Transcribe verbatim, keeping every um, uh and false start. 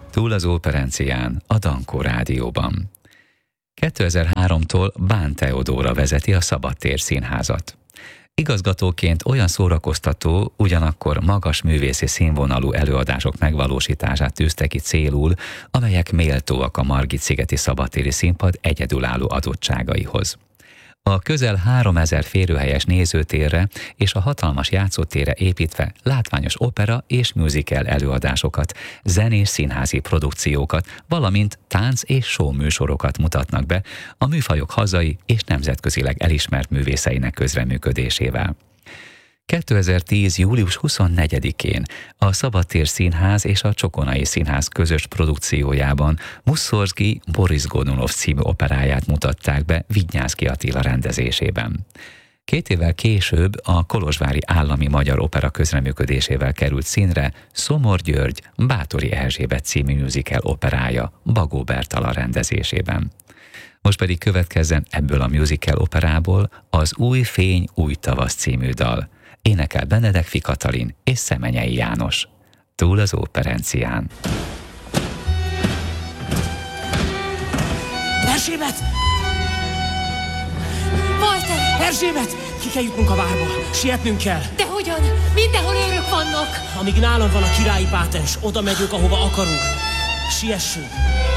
Túl az Operencián, a Dankó Rádióban. kétezer-háromtól Bán Teodóra vezeti a Szabadtér Színházat. Igazgatóként olyan szórakoztató, ugyanakkor magas művészi színvonalú előadások megvalósítását tűzte ki célul, amelyek méltóak a Margit-szigeti szabadtéri színpad egyedülálló adottságaihoz. A közel háromezer férőhelyes nézőtérre és a hatalmas játszótérre építve látványos opera és musical előadásokat, zenés színházi produkciókat, valamint tánc és show műsorokat mutatnak be a műfajok hazai és nemzetközileg elismert művészeinek közreműködésével. kétezer-tíz. július huszonnegyedikén a Szabadtér Színház és a Csokonai Színház közös produkciójában Mussorgsky Boris Godunov című operáját mutatták be Vidnyánszky Attila rendezésében. Két évvel később a Kolozsvári Állami Magyar Opera közreműködésével került színre Szomor György Báthori Erzsébet című musical operája Bagó Bertalan rendezésében. Most pedig következzen ebből a musical operából az Új fény, új tavasz című dal. Énekel Benedek Katalin és Szemenyei János. Túl az Operencián. Erzsébet! Walter! Erzsébet! Ki kell jutnunk a várba. Sietnünk kell. De hogyan? Mindenhol őrök vannak. Amíg nálam van a királyi pátens, oda megyünk, ahova akarunk. Siessünk!